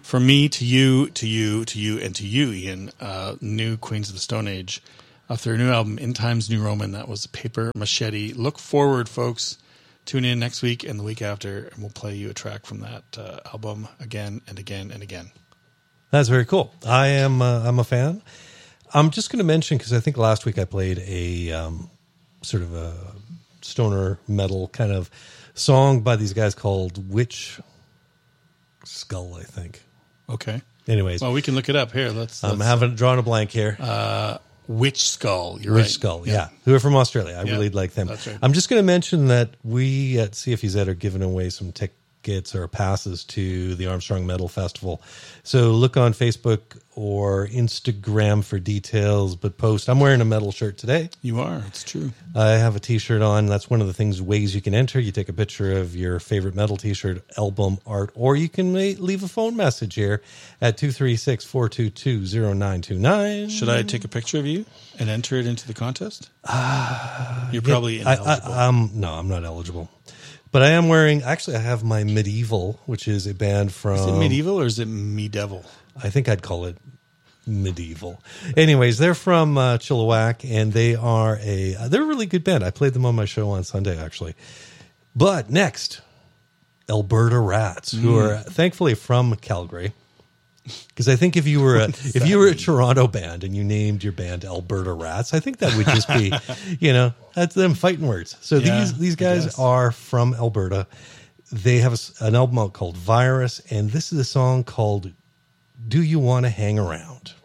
From me to you, to you, to you, and to you, Ian, new Queens of the Stone Age. Off their new album, In Times New Roman, that was Paper Machete. Look forward, folks. Tune in next week and the week after, and we'll play you a track from that album again and again and again. That's very cool. I'm a fan. I'm just going to mention, because I think last week I played a sort of a stoner metal kind of song by these guys called Witch Skull, I think. Okay. Anyways. Well, we can look it up here. I'm having drawn a blank here. Witch Skull. You're Witch right. Skull, yeah. Who are from Australia. I really like them. That's right. I'm just going to mention that we at CFEZ are giving away some tickets or passes to the Armstrong Metal Festival. So look on Facebook or Instagram for details, but post. I'm wearing a metal shirt today. You are. It's true. I have a t-shirt on. That's one of the ways you can enter. You take a picture of your favorite metal t-shirt, album art, or you can leave a phone message here at 236-422-0929. Should I take a picture of you and enter it into the contest? You're probably ineligible. No, I'm not eligible. But I am wearing, actually I have my Medieval, which is a band from... Is it Medieval or is it Me-Devil? I think I'd call it Medieval. Anyways, they're from Chilliwack, and they're a really good band. I played them on my show on Sunday, actually. But next, Alberta Rats, who are thankfully from Calgary. Because I think if you were a Toronto band and you named your band Alberta Rats, I think that would just be, that's them fighting words. So these guys are from Alberta. They have an album out called Virus, and this is a song called Do You Want to Hang Around?